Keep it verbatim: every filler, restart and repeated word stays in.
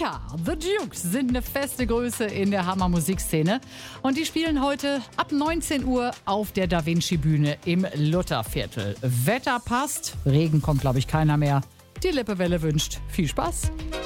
Ja, The Dukes sind eine feste Größe in der Hammer-Musikszene und die spielen heute ab neunzehn Uhr auf der Da Vinci Bühne im Lutherviertel. Wetter passt, Regen kommt glaube ich keiner mehr. Die Lippewelle wünscht viel Spaß.